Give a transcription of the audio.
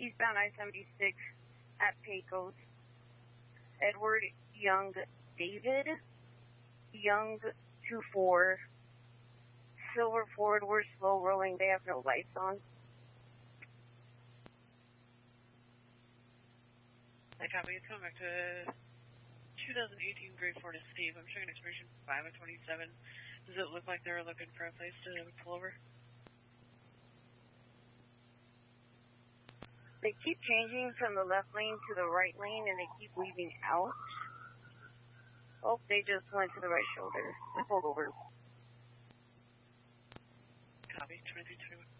eastbound I-76 at Pecos. Edward Young David, Young 24, Silver Ford, we're slow rolling, they have no lights on. I copy, it's coming back to 2018 Grade 4 to Steve. I'm showing expiration 5 of 27. Does it look like they're looking for a place to pull over? They keep changing from the left lane to the right lane and they keep weaving out. Oh, they just went to the right shoulder. They pulled over. Copy, 2321.